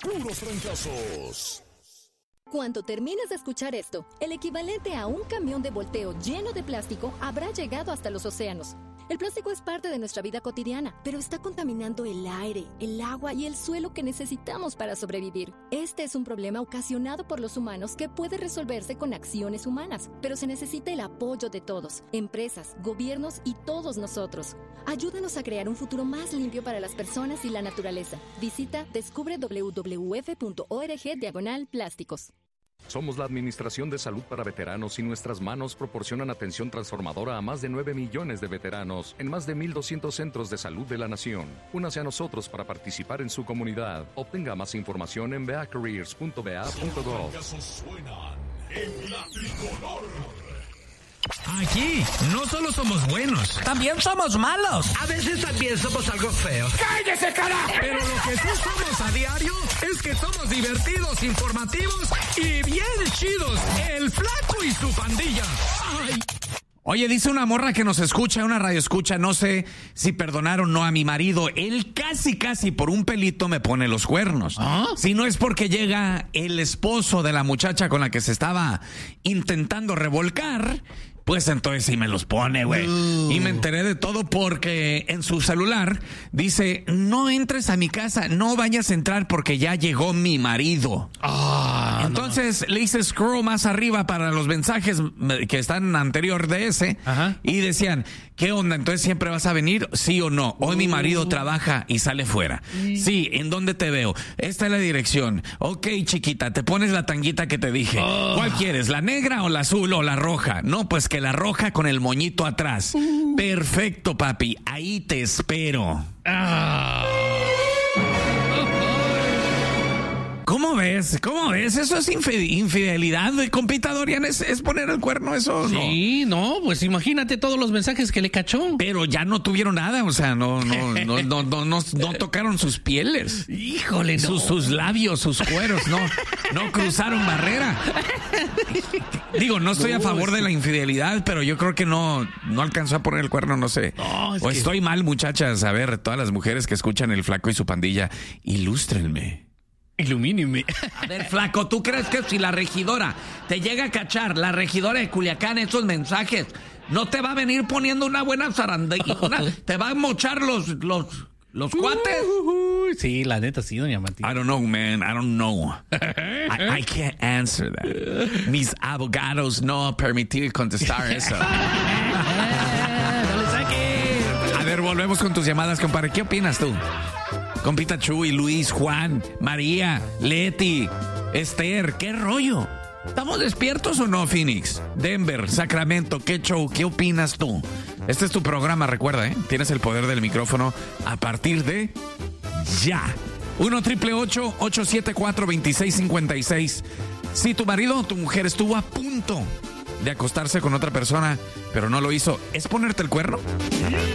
puros fracasos. Cuando termines de escuchar esto, el equivalente a un camión de volteo lleno de plástico habrá llegado hasta los océanos. El plástico es parte de nuestra vida cotidiana, pero está contaminando el aire, el agua y el suelo que necesitamos para sobrevivir. Este es un problema ocasionado por los humanos que puede resolverse con acciones humanas, pero se necesita el apoyo de todos, empresas, gobiernos y todos nosotros. Ayúdanos a crear un futuro más limpio para las personas y la naturaleza. Visita descubre www.org/plásticos. Somos la Administración de Salud para Veteranos y nuestras manos proporcionan atención transformadora a más de 9 millones de veteranos en más de 1,200 centros de salud de la nación. Únase a nosotros para participar en su comunidad. Obtenga más información en beacareers.bea.gov. Aquí no solo somos buenos, también somos malos. A veces también somos algo feos. ¡Cállese, carajo! Pero lo que sí somos a diario es que somos divertidos, informativos y bien chidos. El Flaco y su pandilla. ¡Ay! Oye, dice una morra que nos escucha, una radio escucha, no sé si perdonar o no a mi marido. Él casi por un pelito me pone los cuernos. ¿Ah? Si no es porque llega el esposo de la muchacha con la que se estaba intentando revolcar, pues entonces sí me los pone, güey. Y me enteré de todo porque en su celular dice: no entres a mi casa, no vayas a entrar porque ya llegó mi marido. Entonces le hice scroll más arriba para los mensajes que están anterior de ese. Ajá. Y decían: ¿qué onda? Entonces siempre vas a venir, sí o no. Hoy mi marido trabaja y sale fuera. Sí, ¿en dónde te veo? Esta es la dirección. Ok, chiquita, te pones la tanguita que te dije. ¿Cuál quieres? ¿La negra o la azul o la roja? No, pues que la roja con el moñito atrás. Perfecto, papi. Ahí te espero. ¿Cómo ves? ¿Eso es infidelidad, compita Dorian? ¿Es poner el cuerno eso? Sí, no, pues imagínate todos los mensajes que le cachó. Pero ya no tuvieron nada, o sea, no tocaron sus pieles. Híjole, no. Sus labios, sus cueros, no cruzaron barrera. Digo, no estoy a favor de la infidelidad, pero yo creo que no alcanzó a poner el cuerno, no sé. O estoy mal, muchachas. A ver, todas las mujeres que escuchan El Flaco y su pandilla, ilústrenme. Ilumíneme. A ver, Flaco, ¿tú crees que si la regidora te llega a cachar, la regidora de Culiacán, esos mensajes, no te va a venir poniendo una buena zarandilla? ¿Te va a mochar los cuates? Sí, la neta, sí, doña Martina. I don't know, man. I don't know. I can't answer that. Mis abogados no permitir contestar eso. ¡No le saques! A ver, volvemos con tus llamadas, compadre. ¿Qué opinas tú? Compita Chuy, Luis, Juan, María, Leti, Esther, ¿qué rollo? ¿Estamos despiertos o no, Phoenix? Denver, Sacramento, ¿qué show? ¿Qué opinas tú? Este es tu programa, recuerda, ¿eh? Tienes el poder del micrófono a partir de ya. 1-888-874-2656. Si tu marido o tu mujer estuvo a punto de acostarse con otra persona, pero no lo hizo, ¿es ponerte el cuerno?